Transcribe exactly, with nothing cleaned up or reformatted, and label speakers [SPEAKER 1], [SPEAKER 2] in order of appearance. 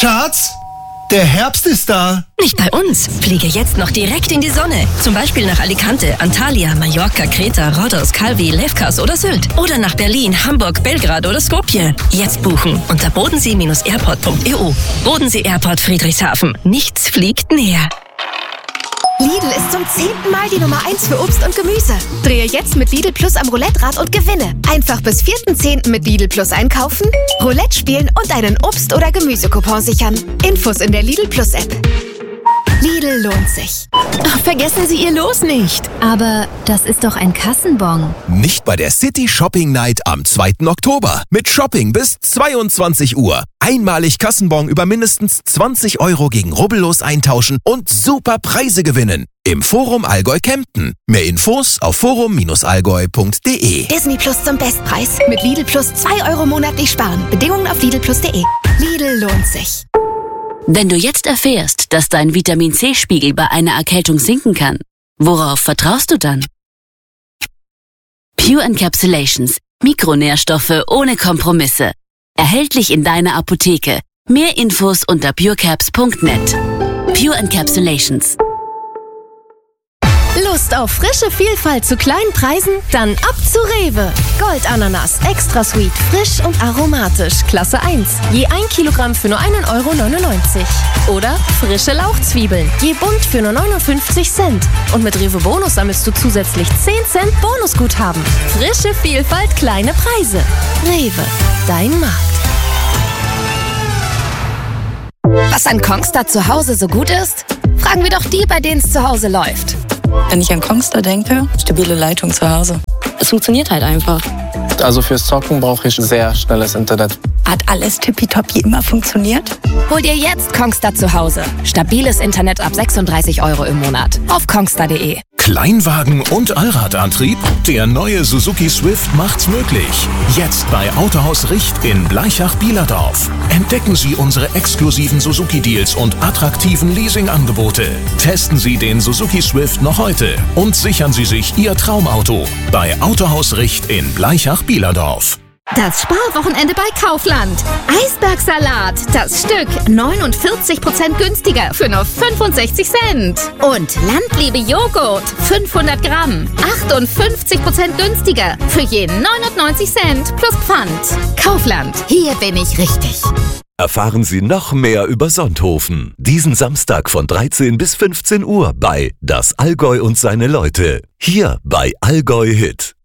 [SPEAKER 1] Schatz, der Herbst ist da.
[SPEAKER 2] Nicht bei uns. Fliege jetzt noch direkt in die Sonne. Zum Beispiel nach Alicante, Antalya, Mallorca, Kreta, Rhodos, Calvi, Lefkas oder Sylt. Oder nach Berlin, Hamburg, Belgrad oder Skopje. Jetzt buchen unter bodensee Bindestrich airport punkt e u. Bodensee Airport Friedrichshafen. Nichts fliegt näher.
[SPEAKER 3] Lidl ist zum zehnten Mal die Nummer eins für Obst und Gemüse. Drehe jetzt mit Lidl Plus am Roulette-Rad und gewinne. Einfach bis vierten zehnten mit Lidl Plus einkaufen, Roulette spielen und einen Obst- oder Gemüsecoupon sichern. Infos in der Lidl Plus App. Lidl lohnt sich.
[SPEAKER 4] Ach, vergessen Sie Ihr Los nicht.
[SPEAKER 5] Aber das ist doch ein Kassenbon.
[SPEAKER 6] Nicht bei der City Shopping Night am zweiten Oktober. Mit Shopping bis zweiundzwanzig Uhr. Einmalig Kassenbon über mindestens zwanzig Euro gegen rubbellos eintauschen und super Preise gewinnen. Im Forum Allgäu Kempten. Mehr Infos auf forum Bindestrich allgäu punkt de.
[SPEAKER 3] Disney Plus zum Bestpreis. Mit Lidl Plus zwei Euro monatlich sparen. Bedingungen auf lidl plus punkt de. Lidl lohnt sich.
[SPEAKER 7] Wenn du jetzt erfährst, dass dein Vitamin-C-Spiegel bei einer Erkältung sinken kann, worauf vertraust du dann? Pure Encapsulations. Mikronährstoffe ohne Kompromisse. Erhältlich in deiner Apotheke. Mehr Infos unter purecaps punkt net. Pure Encapsulations.
[SPEAKER 4] Lust auf frische Vielfalt zu kleinen Preisen? Dann ab zu Rewe. Goldananas, extra sweet, frisch und aromatisch, Klasse eins. Je ein Kilogramm für nur einen Euro neunundneunzig. Oder frische Lauchzwiebeln, je bunt für nur neunundfünfzig Cent. Und mit Rewe Bonus sammelst du zusätzlich zehn Cent Bonusguthaben. Frische Vielfalt, kleine Preise. Rewe, dein Markt.
[SPEAKER 3] Was an Kongstar zu Hause so gut ist? Fragen wir doch die, bei denen es zu Hause läuft.
[SPEAKER 8] Wenn ich an Kongstar denke, stabile Leitung zu Hause. Es funktioniert halt einfach.
[SPEAKER 9] Also fürs Zocken brauche ich sehr schnelles Internet.
[SPEAKER 8] Hat alles tippitoppi immer funktioniert?
[SPEAKER 3] Hol dir jetzt Kongstar zu Hause. Stabiles Internet ab sechsunddreißig Euro im Monat. Auf kongstar punkt de.
[SPEAKER 10] Kleinwagen und Allradantrieb? Der neue Suzuki Swift macht's möglich. Jetzt bei Autohaus Richt in Blaichach-Bielerdorf. Entdecken Sie unsere exklusiven Suzuki-Deals und attraktiven Leasingangebote. Testen Sie den Suzuki Swift noch heute und sichern Sie sich Ihr Traumauto bei Autohaus Richt in Blaichach-Bielerdorf.
[SPEAKER 11] Das Sparwochenende bei Kaufland. Eisbergsalat, das Stück neunundvierzig Prozent günstiger für nur fünfundsechzig Cent. Und Landliebe Joghurt, fünfhundert Gramm, achtundfünfzig Prozent günstiger für je neunundneunzig Cent plus Pfand. Kaufland, hier bin ich richtig.
[SPEAKER 12] Erfahren Sie noch mehr über Sonthofen. Diesen Samstag von dreizehn bis fünfzehn Uhr bei Das Allgäu und seine Leute. Hier bei Allgäu Hit.